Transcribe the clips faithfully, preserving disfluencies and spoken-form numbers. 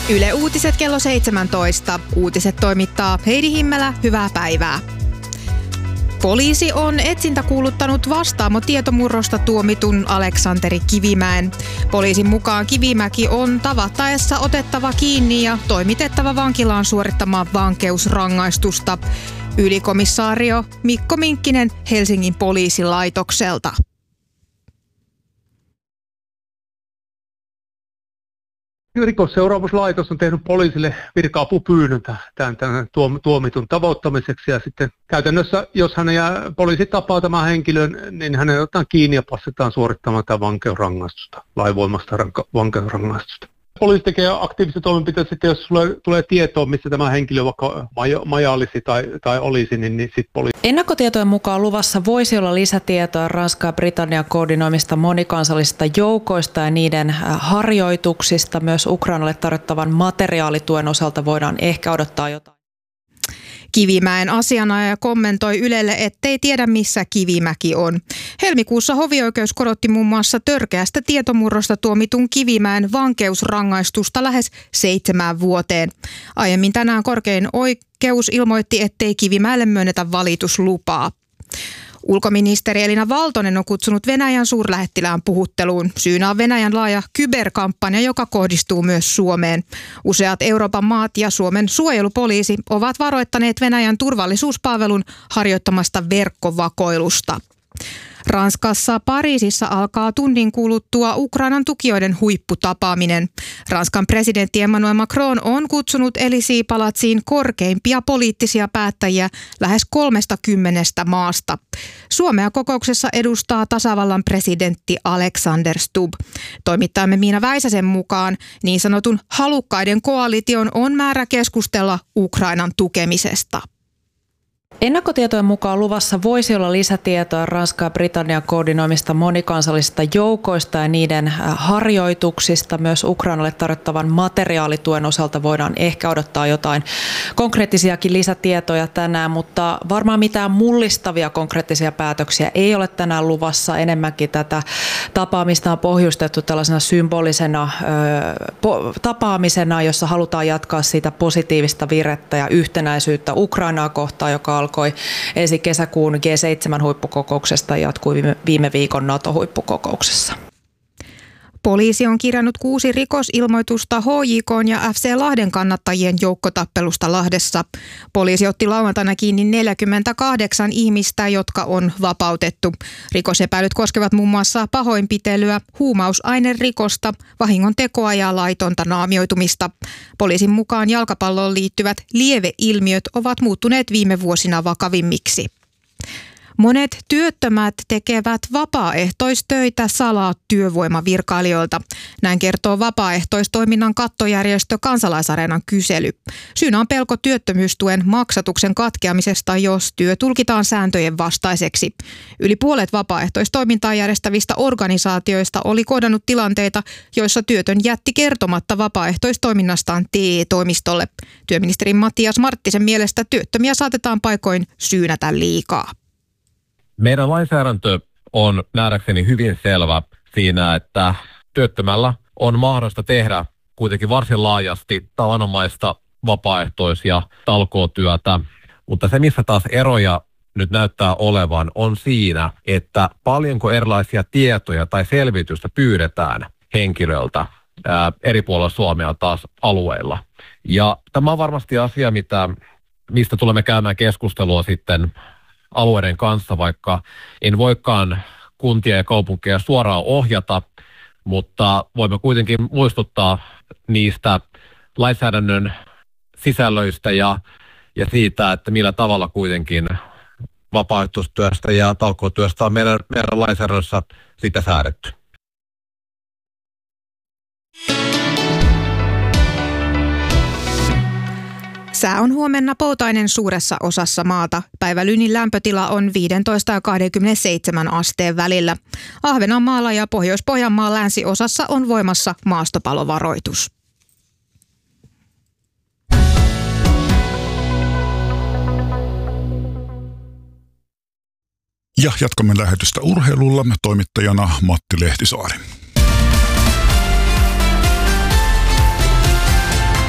Yle Uutiset kello seitsemäntoista. Uutiset toimittaa Heidi Himmelä. Hyvää päivää. Poliisi on etsintäkuuluttanut Vastaamo tietomurrosta tuomitun Aleksanteri Kivimäen. Poliisin mukaan Kivimäki on tavattaessa otettava kiinni ja toimitettava vankilaan suorittamaan vankeusrangaistusta. Ylikomissaario Mikko Minkkinen Helsingin poliisilaitokselta. Rikosseuraamuslaitos on tehnyt poliisille virka-apupyynnön tämän, tämän tuomitun tavoittamiseksi ja sitten käytännössä, jos hän jää, poliisi tapaa tämän henkilön, niin hänen otetaan kiinni ja passetaan suorittamaan tämä vankeusrangaistusta, lainvoimasta vankeusrangaistusta. Poliisi tekee aktiivisia toimenpiteitä sitten, jos tulee, tulee tietoa, missä tämä henkilö vaikka maja, majailisi tai, tai olisi, niin, niin sitten poliisi. Ennakkotietojen mukaan luvassa voisi olla lisätietoa Ranskan ja Britannian koordinoimista monikansallisista joukoista ja niiden harjoituksista. Myös Ukrainalle tarjottavan materiaalituen osalta voidaan ehkä odottaa jotain. Kivimäen asianajaja kommentoi Ylelle, ettei tiedä missä Kivimäki on. Helmikuussa hovioikeus korotti muun muassa törkeästä tietomurrosta tuomitun Kivimäen vankeusrangaistusta lähes seitsemään vuoteen. Aiemmin tänään korkein oikeus ilmoitti, ettei Kivimäelle myönnetä valituslupaa. Ulkoministeri Elina Valtonen on kutsunut Venäjän suurlähettilään puhutteluun. Syynä on Venäjän laaja kyberkampanja, joka kohdistuu myös Suomeen. Useat Euroopan maat ja Suomen suojelupoliisi ovat varoittaneet Venäjän turvallisuuspalvelun harjoittamasta verkkovakoilusta. Ranskassa Pariisissa alkaa tunnin kuluttua Ukrainan tukijoiden huipputapaaminen. Ranskan presidentti Emmanuel Macron on kutsunut Élysée-palatsiin korkeimpia poliittisia päättäjiä lähes kolmestakymmenestä maasta. Suomea kokouksessa edustaa tasavallan presidentti Alexander Stubb. Toimittajamme Miina Väisäsen mukaan niin sanotun halukkaiden koalition on määrä keskustella Ukrainan tukemisesta. Ennakkotietojen mukaan luvassa voisi olla lisätietoa Ranskan ja Britannian koordinoimista monikansallisista joukoista ja niiden harjoituksista. Myös Ukrainalle tarjottavan materiaalituen osalta voidaan ehkä odottaa jotain konkreettisiakin lisätietoja tänään, mutta varmaan mitään mullistavia konkreettisia päätöksiä ei ole tänään luvassa. Enemmänkin tätä tapaamista on pohjustettu tällaisena symbolisena ö, po, tapaamisena, jossa halutaan jatkaa siitä positiivista virettä ja yhtenäisyyttä Ukrainaa kohtaan, joka alkoi ensi kesäkuun G seitsemän huippukokouksesta ja jatkui viime, viime viikon NATO-huippukokouksessa. Poliisi on kirjannut kuusi rikosilmoitusta H J K:n ja F C Lahden kannattajien joukkotappelusta Lahdessa. Poliisi otti lauantaina kiinni neljäkymmentäkahdeksan ihmistä, jotka on vapautettu. Rikosepäilyt koskevat muun muassa pahoinpitelyä, huumausainerikosta, vahingontekoa ja laitonta naamioitumista. Poliisin mukaan jalkapalloon liittyvät lieveilmiöt ovat muuttuneet viime vuosina vakavimmiksi. Monet työttömät tekevät vapaaehtoistöitä salaa työvoimavirkailijoilta. Näin kertoo vapaaehtoistoiminnan kattojärjestö Kansalaisareenan kysely. Syynä on pelko työttömyystuen maksatuksen katkeamisesta, jos työ tulkitaan sääntöjen vastaiseksi. Yli puolet vapaaehtoistoimintaa järjestävistä organisaatioista oli kohdannut tilanteita, joissa työtön jätti kertomatta vapaaehtoistoiminnastaan T E-toimistolle. Työministeri Matias Marttisen mielestä työttömiä saatetaan paikoin syynätä liikaa. Meidän lainsäädäntö on nähdäkseni hyvin selvä siinä, että työttömällä on mahdollista tehdä kuitenkin varsin laajasti tavanomaista vapaaehtois- ja talkootyötä, mutta se missä taas eroja nyt näyttää olevan on siinä, että paljonko erilaisia tietoja tai selvitystä pyydetään henkilöltä ää, eri puolilla Suomea taas alueilla. Ja tämä on varmasti asia, mitä, mistä tulemme käymään keskustelua sitten alueiden kanssa, vaikka en voikaan kuntia ja kaupunkeja suoraan ohjata, mutta voimme kuitenkin muistuttaa niistä lainsäädännön sisällöistä ja, ja siitä, että millä tavalla kuitenkin vapaaehtoistyöstä ja talkootyöstä on meidän, meidän lainsäädännössä sitä säädetty. Sää on huomenna poutainen suuressa osassa maata. Päivälynin lämpötila on viisitoista ja kaksikymmentäseitsemän asteen välillä. Ahvenanmaalla ja Pohjois-Pohjanmaan länsiosassa on voimassa maastopalovaroitus. Ja jatkamme lähetystä urheilulla, toimittajana Matti Lehtisaari.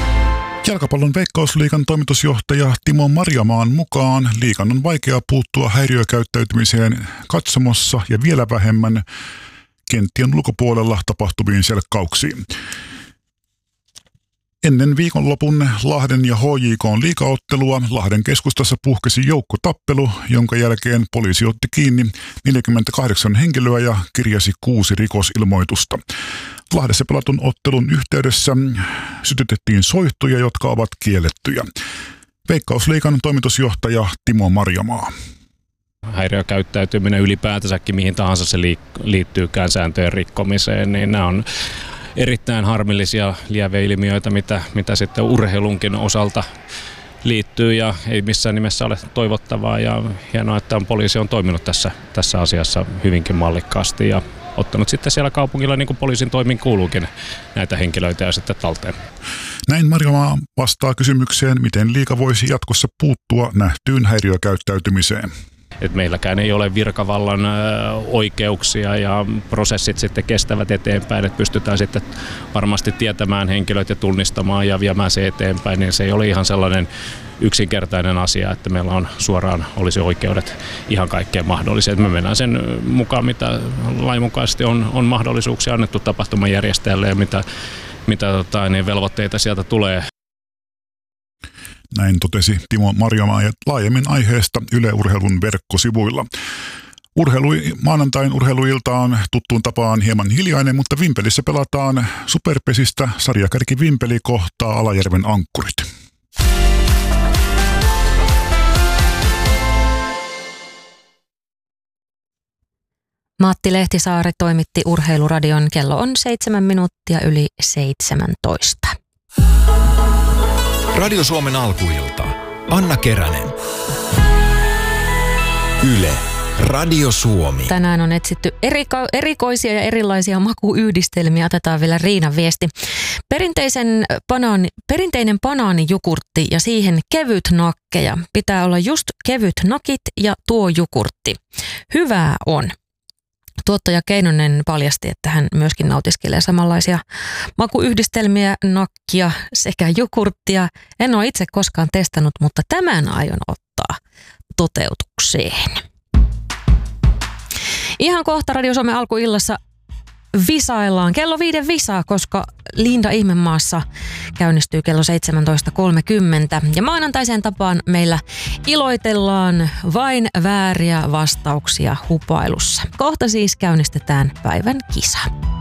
Jalkapallon Veikkausliigan toimitusjohtaja Timo Marjamaan mukaan liigan on vaikea puuttua häiriökäyttäytymiseen katsomossa ja vielä vähemmän kenttien ulkopuolella tapahtuviin selkkauksiin. Ennen viikonlopun Lahden ja H J K:n liigaottelua Lahden keskustassa puhkesi joukkotappelu, jonka jälkeen poliisi otti kiinni neljäkymmentäkahdeksan henkilöä ja kirjasi kuusi rikosilmoitusta. Lahdessa pelatun ottelun yhteydessä sytytettiin soihtuja, jotka ovat kiellettyjä. Veikkausliigan toimitusjohtaja Timo Marjamaa. Häiriökäyttäytyminen ylipäätänsäkin mihin tahansa se liittyykään sääntöjen rikkomiseen, niin nämä on erittäin harmillisia lieveilmiöitä, mitä, mitä sitten urheilunkin osalta liittyy ja ei missään nimessä ole toivottavaa ja hienoa, että poliisi on toiminut tässä, tässä asiassa hyvinkin mallikkaasti ja ottanut sitten siellä kaupungilla niin kuin poliisin toimin kuuluukin näitä henkilöitä ja sitten talteen. Näin Marjamaa vastaa kysymykseen, miten liiga voisi jatkossa puuttua nähtyyn häiriökäyttäytymiseen. Et meilläkään ei ole virkavallan oikeuksia ja prosessit sitten kestävät eteenpäin, että pystytään sitten varmasti tietämään henkilöt ja tunnistamaan ja viemään se eteenpäin, niin se ei ole ihan sellainen yksinkertainen asia, että meillä on suoraan olisi oikeudet ihan kaikkeen mahdolliseen. Me mennään sen mukaan, mitä lainmukaisesti on, on mahdollisuuksia annettu tapahtumajärjestäjälle ja mitä, mitä tota, niin velvoitteita sieltä tulee. Näin totesi Timo Marjamaa ja laajemmin aiheesta Yle Urheilun verkkosivuilla. Urheilu, maanantain urheiluilta on tuttuun tapaan hieman hiljainen, mutta Vimpelissä pelataan Superpesistä. Sarjakärki Vimpeli kohtaa Alajärven Ankkurit. Matti Lehtisaari toimitti Urheiluradion. Kello on seitsemän minuuttia yli seitsemäntoista. Radio Suomen alkuilta. Anna Keränen. Yle. Radio Suomi. Tänään on etsitty eriko- erikoisia ja erilaisia makuyhdistelmiä. Otetaan vielä Riinan viesti. Perinteisen banaani, perinteinen banaanijukurtti ja siihen kevyt nakkeja. Pitää olla just kevyt nakit ja tuo jukurtti. Hyvää on. Tuottaja Keinonen paljasti, että hän myöskin nautiskelee samanlaisia makuyhdistelmiä, nakkia sekä jukurttia. En ole itse koskaan testannut, mutta tämän aion ottaa toteutukseen. Ihan kohta Radio Suomen alkuillassa visaillaan. Kello viiden visaa, koska Linda Ihmemaassa käynnistyy kello seitsemäntoista kolmekymmentä. Ja maanantaiseen tapaan meillä iloitellaan vain vääriä vastauksia hupailussa. Kohta siis käynnistetään päivän kisa.